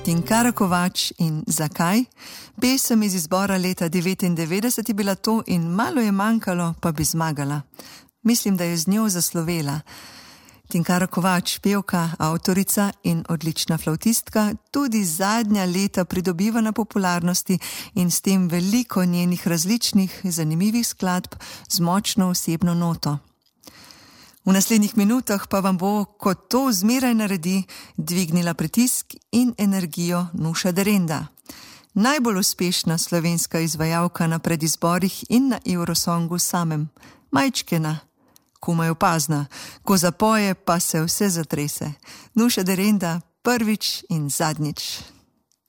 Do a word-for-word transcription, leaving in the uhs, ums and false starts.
Tinkara Kovač in Zakaj? Pesem iz izbora leta devetindevetdeset je bila to in malo je manjkalo, pa bi zmagala. Mislim, da je z njo zaslovela. Tinkara Kovač, pevka, avtorica in odlična flavtistka, tudi zadnja leta pridobiva na popularnosti in s tem veliko njenih različnih, zanimivih skladb z močno osebno noto. V naslednjih minutah pa vam bo, kot to zmeraj naredi, dvignila pritisk in energijo Nuša Derenda. Najbolj uspešna slovenska izvajalka na predizborih in na Eurosongu samem. Majčkena, komaj opazna, ko zapoje, pa se vse zatrese. Nuša Derenda prvič in zadnjič.